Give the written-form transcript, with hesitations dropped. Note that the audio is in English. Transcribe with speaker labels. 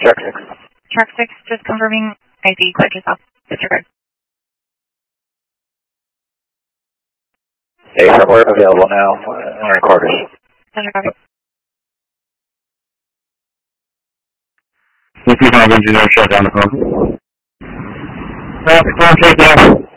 Speaker 1: Track 6.
Speaker 2: Track 6, just confirming ID, clear to south. Disregard.
Speaker 1: Affirm, we're available now. Entering quarters.
Speaker 2: Disregard.
Speaker 3: Engineer shut down the phone.
Speaker 1: Traffic 1 takeoff.